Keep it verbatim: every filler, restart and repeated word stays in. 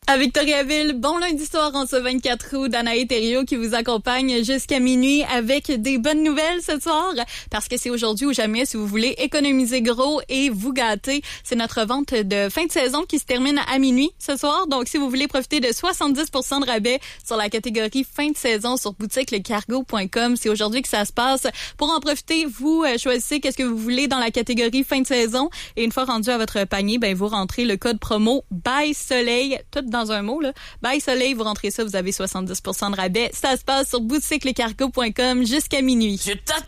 À Victoriaville, bon lundi soir en ce vingt-quatre août, Danae Thériault qui vous accompagne jusqu'à minuit avec des bonnes nouvelles ce soir, parce que c'est aujourd'hui ou jamais si vous voulez économiser gros et vous gâter. C'est notre vente de fin de saison qui se termine à minuit ce soir, donc si vous voulez profiter de soixante-dix pour cent de rabais sur la catégorie fin de saison sur boutique le cargo point com, c'est aujourd'hui que ça se passe. Pour en profiter, vous choisissez qu'est-ce que vous voulez dans la catégorie fin de saison et une fois rendu à votre panier, ben vous rentrez le code promo By Soleil, tout dans un mot, là. By Soleil, vous rentrez ça, vous avez soixante-dix pour cent de rabais. Ça se passe sur boutique le cargo point com jusqu'à minuit. Je t'attends!